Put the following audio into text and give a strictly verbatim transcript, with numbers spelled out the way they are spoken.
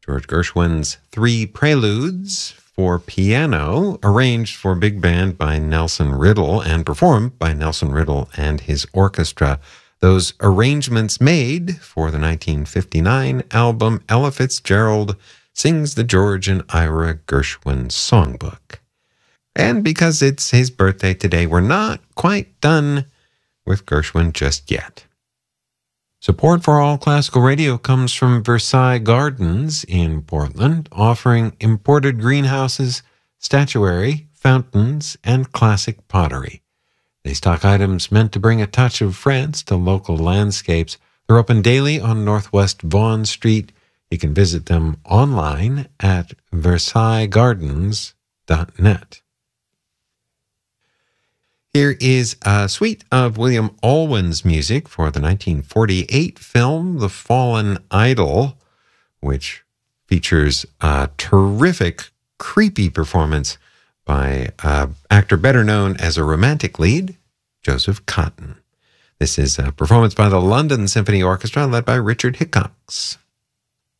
George Gershwin's Three Preludes for piano, arranged for big band by Nelson Riddle and performed by Nelson Riddle and his orchestra. Those arrangements made for the nineteen fifty-nine album Ella Fitzgerald Sings the George and Ira Gershwin Songbook. And because it's his birthday today, we're not quite done with Gershwin just yet. Support for All Classical Radio comes from Versailles Gardens in Portland, offering imported greenhouses, statuary, fountains, and classic pottery. They stock items meant to bring a touch of France to local landscapes. They're open daily on Northwest Vaughan Street. You can visit them online at versailles gardens dot net. Here is a suite of William Alwyn's music for the nineteen forty-eight film The Fallen Idol, which features a terrific, creepy performance by an actor better known as a romantic lead, Joseph Cotten. This is a performance by the London Symphony Orchestra led by Richard Hickox.